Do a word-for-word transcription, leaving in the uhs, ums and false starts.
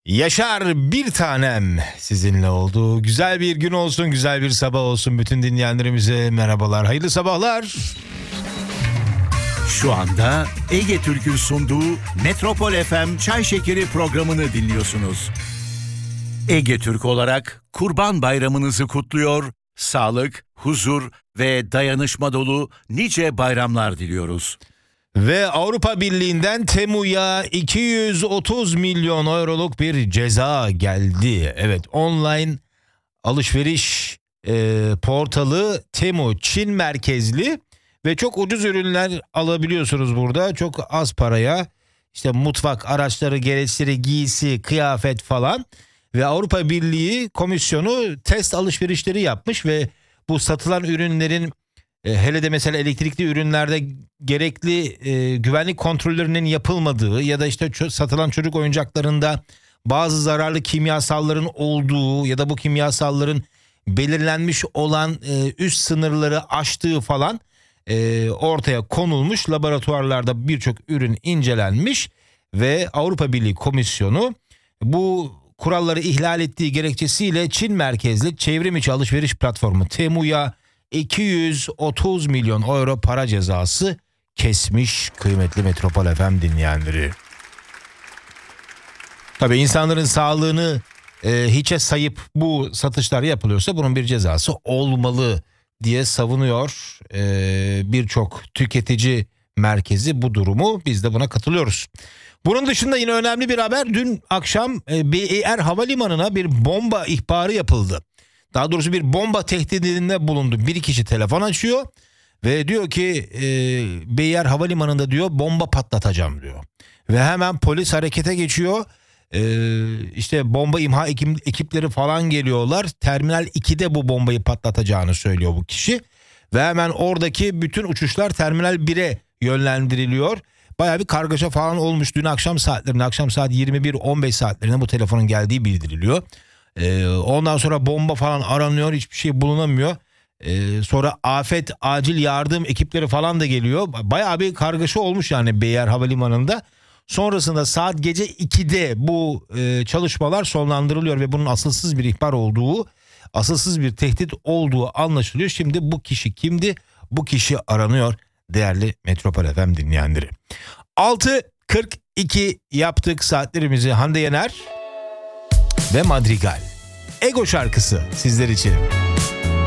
Yaşar bir tanem sizinle oldu. Güzel bir gün olsun, güzel bir sabah olsun. Bütün dinleyenlerimize merhabalar, hayırlı sabahlar. Şu anda Ege Türk'ün sunduğu Metropol F M Çay Şekeri programını dinliyorsunuz. Ege Türk olarak Kurban Bayramınızı kutluyor, sağlık, huzur ve dayanışma dolu nice bayramlar diliyoruz. Ve Avrupa Birliği'nden Temu'ya iki yüz otuz milyon euroluk bir ceza geldi. Evet, online alışveriş e, portalı Temu Çin merkezli ve çok ucuz ürünler alabiliyorsunuz burada. Çok az paraya, işte mutfak araçları, gereçleri, giysi, kıyafet falan. Ve Avrupa Birliği Komisyonu test alışverişleri yapmış ve bu satılan ürünlerin e, hele de mesela elektrikli ürünlerde gerekli e, güvenlik kontrollerinin yapılmadığı ya da işte ço- satılan çocuk oyuncaklarında bazı zararlı kimyasalların olduğu ya da bu kimyasalların belirlenmiş olan e, üst sınırları aştığı falan e, ortaya konulmuş. Laboratuvarlarda birçok ürün incelenmiş ve Avrupa Birliği Komisyonu bu kuralları ihlal ettiği gerekçesiyle Çin merkezli çevrim içi alışveriş platformu Temu'ya iki yüz otuz milyon euro para cezası kesmiş kıymetli Metropol F M dinleyenleri. Tabii insanların sağlığını e, hiçe sayıp bu satışlar yapılıyorsa bunun bir cezası olmalı diye savunuyor e, birçok tüketici merkezi bu durumu. Biz de buna katılıyoruz. Bunun dışında yine önemli bir haber. Dün akşam e, B E R Havalimanı'na bir bomba ihbarı yapıldı. Daha doğrusu bir bomba tehdidinde bulundu. Bir kişi telefon açıyor ve diyor ki e, B E R Havalimanı'nda diyor bomba patlatacağım diyor. Ve hemen polis harekete geçiyor. E, işte bomba imha ekipleri falan geliyorlar. Terminal ikide bu bombayı patlatacağını söylüyor bu kişi. Ve hemen oradaki bütün uçuşlar Terminal bire yönlendiriliyor. Bayağı bir kargaşa falan olmuş. Dün akşam saatlerinde, akşam saat yirmi bir on beş saatlerinde bu telefonun geldiği bildiriliyor. Ee, ondan sonra bomba falan aranıyor, hiçbir şey bulunamıyor. Ee, sonra afet, acil yardım ekipleri falan da geliyor. Bayağı bir kargaşa olmuş yani B E R Havalimanı'nda. Sonrasında saat gece ikide bu e, çalışmalar sonlandırılıyor ve bunun asılsız bir ihbar olduğu, asılsız bir tehdit olduğu anlaşılıyor. Şimdi bu kişi kimdi? Bu kişi aranıyor değerli Metropol F M dinleyenleri. altı kırk iki yaptık saatlerimizi. Hande Yener ve Madrigal. Ego şarkısı sizler için.